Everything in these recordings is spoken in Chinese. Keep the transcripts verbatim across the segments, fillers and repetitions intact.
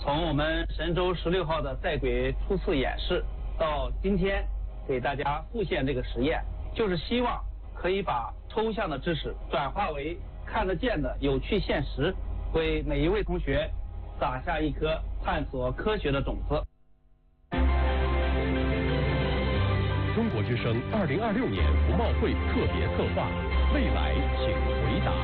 从我们神舟十六号的在轨初次演示到今天给大家复现这个实验，就是希望可以把抽象的知识转化为看得见的有趣现实，为每一位同学撒下一颗探索科学的种子。 中国之声二零二六年服贸会特别策划，未来请回答。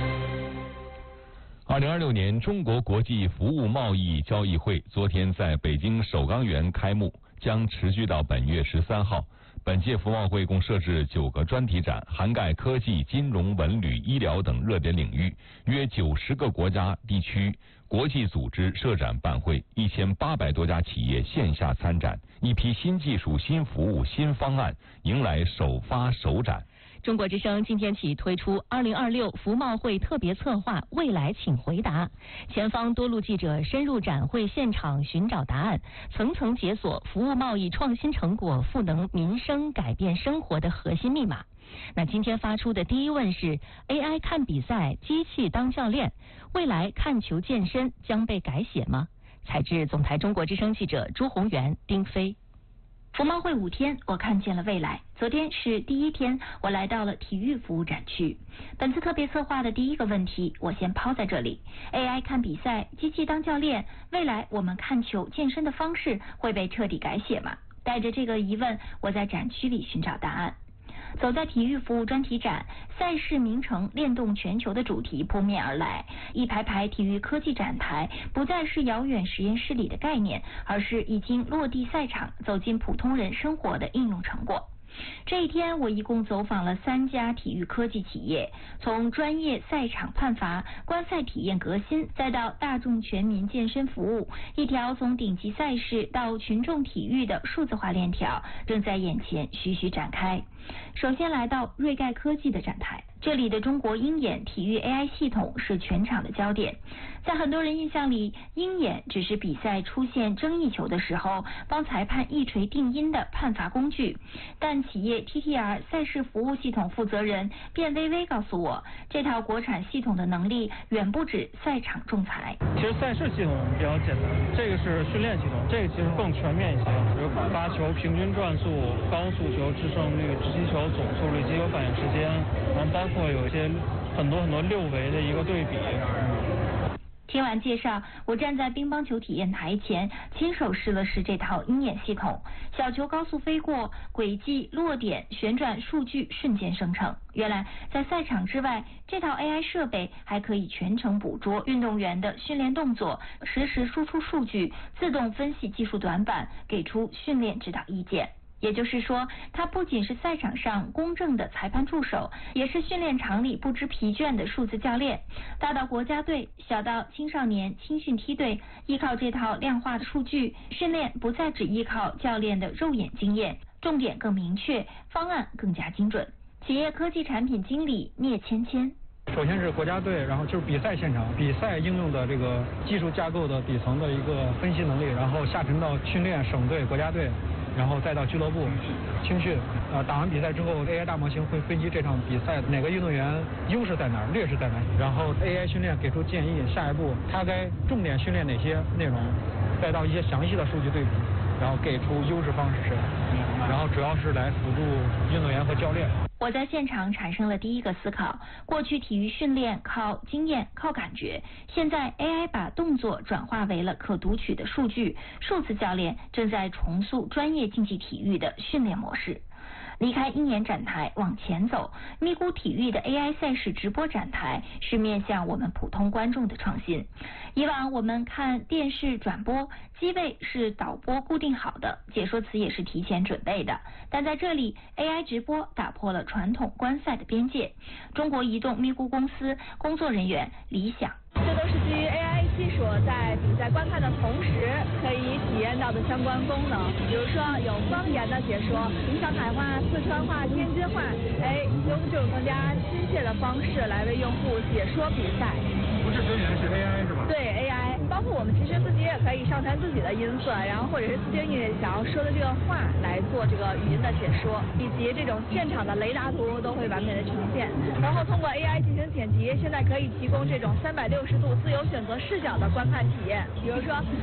二零二六年中国国际服务贸易交易会昨天在北京首钢园开幕，将持续到本月十三号。本届服贸会共设置九个专题展，涵盖科技、金融、文旅、医疗等热点领域，约九十个国家地区、国际组织设展办会，一千八百多家企业线下参展，一批新技术、新服务、新方案迎来首发首展。 中国之声今天起推出二零二六服贸会特别策划，未来请回答。前方多路记者深入展会现场寻找答案，层层解锁服务贸易创新成果赋能民生、改变生活的核心密码。那今天发出的第一问是 A I 看比赛，机器当教练，未来看球健身将被改写吗？采自总台中国之声记者朱宏元、丁飞。服贸会五天，我看见了未来。昨天是第一天，我来到了体育服务展区。本次特别策划的第一个问题，我先抛在这里 ：A I 看比赛，机器当教练，未来我们看球健身的方式会被彻底改写吗？带着这个疑问，我在展区里寻找答案。走在体育服务专题展，赛事名城链动全球的主题扑面而来，一排排体育科技展台不再是遥远实验室里的概念，而是已经落地赛场，走进普通人生活的应用成果。这一天，我一共走访了三家体育科技企业，从专业赛场判罚、观赛体验革新，再到大众全民健身服务，一条从顶级赛事到群众体育的数字化链条正在眼前徐徐展开。首先来到瑞盖科技的展台，这里的中国鹰眼体育 A I 系统是全场的焦点。在很多人印象里，鹰眼只是比赛出现争议球的时候帮裁判一锤定音的判罚工具，但企业 T T R 赛事服务系统负责人卞微微告诉我，这套国产系统的能力远不止赛场仲裁。 其实赛事系统比较简单，这个是训练系统，这个其实更全面一些，比如发球平均转速、高速球制胜率、直击球总速率、击球反应时间，然后包括有一些很多很多六维的一个对比。 听完介绍，我站在乒乓球体验台前，亲手试了试这套鹰眼系统。小球高速飞过，轨迹、落点、旋转数据瞬间生成。原来在赛场之外，这套 A I 设备还可以全程捕捉运动员的训练动作，实时输出数据，自动分析技术短板，给出训练指导意见。也就是说，它不仅是赛场上公正的裁判助手，也是训练场里不知疲倦的数字教练。大到国家队，小到青少年青训梯队，依靠这套量化的数据，训练不再只依靠教练的肉眼经验，重点更明确，方案更加精准。企业科技产品经理聂芊芊。 首先是国家队，然后就是比赛现场，比赛应用的这个技术架构的底层的一个分析能力，然后下沉到训练、省队、国家队，然后再到俱乐部、青训。呃，打完比赛之后 ，A I 大模型会分析这场比赛哪个运动员优势在哪儿、劣势在哪儿，然后 A I 训练给出建议，下一步他该重点训练哪些内容，再到一些详细的数据对比，然后给出优势方是谁，然后主要是来辅助运动员和教练。 我在现场产生了第一个思考，过去体育训练靠经验靠感觉，现在 A I 把动作转化为了可读取的数据，数字教练正在重塑专业竞技体育的训练模式。离开鹰眼展台往前走，咪咕体育的 A I 赛事直播展台是面向我们普通观众的创新。以往我们看电视转播，机位是导播固定好的，解说词也是提前准备的，但在这里 A I 直播打破了传统观赛的边界。中国移动咪咕公司工作人员李想， 这都是基于 A I 技术在比赛观看的同时可以体验到的相关功能，比如说有方言的解说，上海话、四川话、天津话，哎，用这种更加亲切的方式来为用户解说比赛。 不是真人，是 A I 是吧？ 对 A I， 包括我们其实自己也可以上传自己的音色，然后或者是自定义想要说的这个话来做这个语音的解说，以及这种现场的雷达图都会完美的呈现。然后通过 A I 进行剪辑，现在可以提供这种三百六十度自由选择视角的观看体验。比如说